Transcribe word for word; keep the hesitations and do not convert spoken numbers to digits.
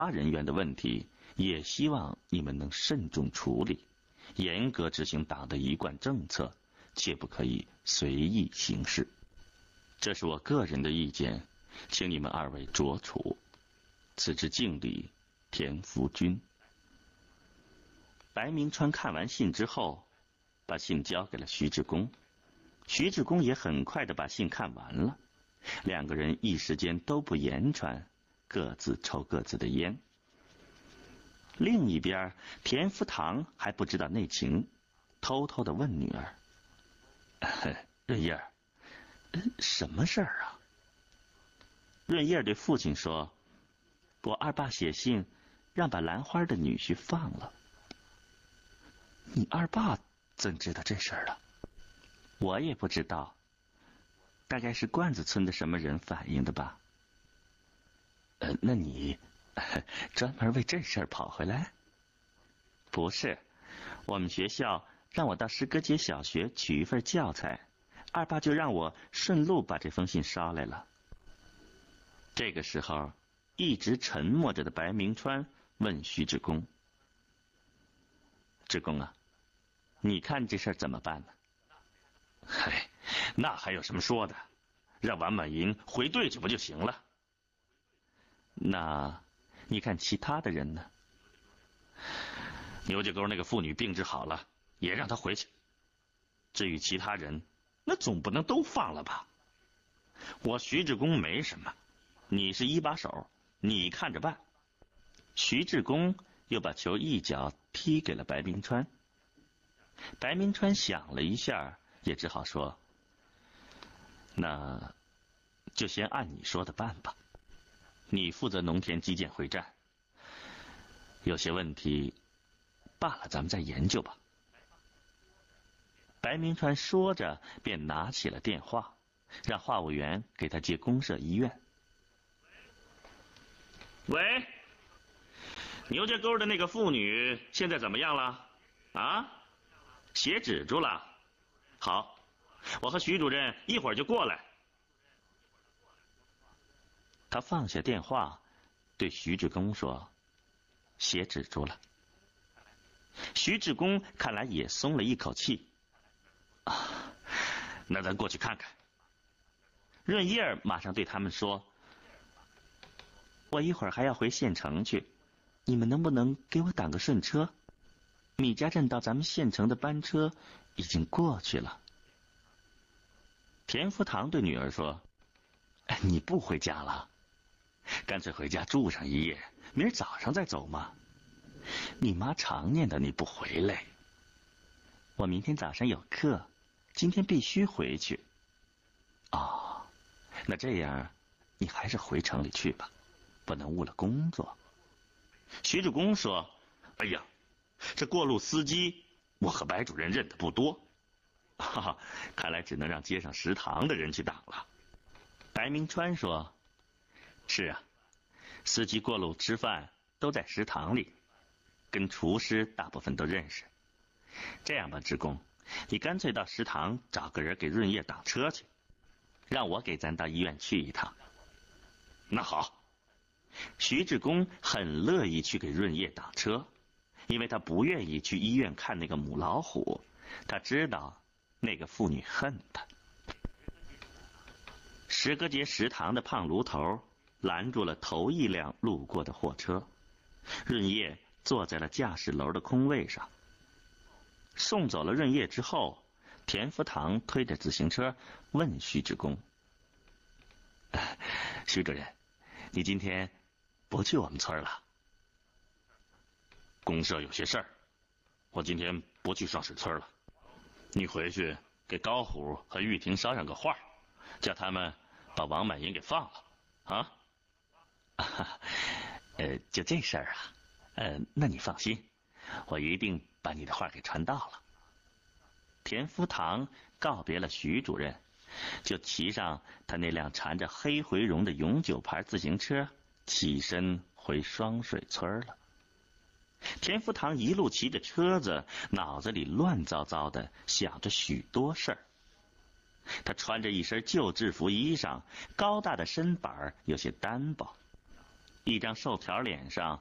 人员的问题，也希望你们能慎重处理，严格执行党的一贯政策，切不可以随意行事。这是我个人的意见，请你们二位酌处。此致敬礼，田福军。白明川看完信之后，把信交给了徐志公。徐志公也很快的把信看完了，两个人一时间都不言传，各自抽各自的烟。另一边，田福堂还不知道内情，偷偷的问女儿：“润叶儿，什么事儿啊？”润叶对父亲说：“我二爸写信让把兰花的女婿放了。”“你二爸怎知道这事儿了？”“我也不知道，大概是罐子村的什么人反映的吧。”“呃，那你专门为这事儿跑回来？”“不是，我们学校让我到诗歌街小学取一份教材，二爸就让我顺路把这封信捎来了。”这个时候，一直沉默着的白明川问徐志公：“志公啊，你看这事儿怎么办呢？”“嗨，那还有什么说的？让王满银回队去不就行了？”“那你看其他的人呢？”“牛家沟那个妇女病治好了，也让她回去。至于其他人，那总不能都放了吧？我徐志公没什么，你是一把手，你看着办。”徐志公又把球一脚踢给了白明川。白明川想了一下，也只好说：“那就先按你说的办吧。你负责农田基建会战，有些问题罢了，咱们再研究吧。”白明川说着便拿起了电话，让话务员给他接公社医院。“喂，牛家沟的那个妇女现在怎么样了？啊？血止住了？好，我和徐主任一会儿就过来。”他放下电话，对徐志公说：“血止住了。”徐志公看来也松了一口气。“啊，那咱过去看看。”润叶儿马上对他们说：“我一会儿还要回县城去，你们能不能给我挡个顺车？米家镇到咱们县城的班车已经过去了。”田福堂对女儿说：“你不回家了？干脆回家住上一夜，明儿早上再走嘛。你妈常念叨你不回来。我明天早上有课，今天必须回去。”“哦，那这样你还是回城里去吧，不能误了工作。”徐志公说：“哎呀，这过路司机我和白主任认得不多，哈哈，看来只能让街上食堂的人去挡了。”白明川说：“是啊，司机过路吃饭都在食堂里，跟厨师大部分都认识。这样吧，职工，你干脆到食堂找个人给润叶挡车去，让我给咱到医院去一趟。”“那好。”徐志公很乐意去给润叶挡车，因为他不愿意去医院看那个母老虎，他知道那个妇女恨他。石歌节食堂的胖炉头拦住了头一辆路过的货车，润叶坐在了驾驶楼的空位上。送走了润叶之后，田福堂推着自行车问徐志公：“徐主任，你今天不去我们村了？”“公社有些事儿，我今天不去双水村了。你回去给高虎和玉婷捎上个话，叫他们把王满银给放了啊。”“啊，呃，就这事儿啊？呃，那你放心，我一定把你的话给传到了。”田福堂告别了徐主任，就骑上他那辆缠着黑回绒的永久牌自行车，起身回双水村了。田福堂一路骑着车子，脑子里乱糟糟的想着许多事儿。他穿着一身旧制服衣裳，高大的身板有些单薄， 一张瘦条脸上